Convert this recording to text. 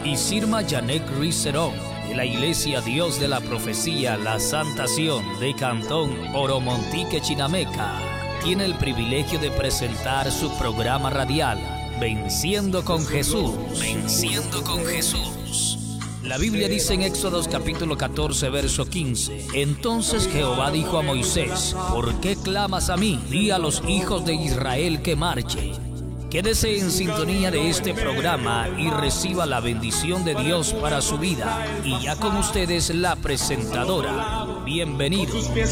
y Sirma Yanek Ricerón, de la Iglesia Dios de la Profecía La Santa Sion de Cantón Oromontique, Chinameca, tiene el privilegio de presentar su programa radial, Venciendo con Jesús. Venciendo con Jesús. La Biblia dice en Éxodos capítulo 14, verso 15: Entonces Jehová dijo a Moisés: ¿Por qué clamas a mí? Di a los hijos de Israel que marchen. Quédese en sintonía de este programa y reciba la bendición de Dios para su vida. Y ya con ustedes la presentadora. Bienvenido. Con sus pies